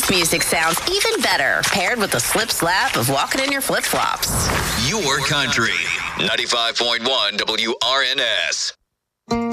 This music sounds even better paired with the slip slap of walking in your flip-flops. Your country. 95.1 WRNS.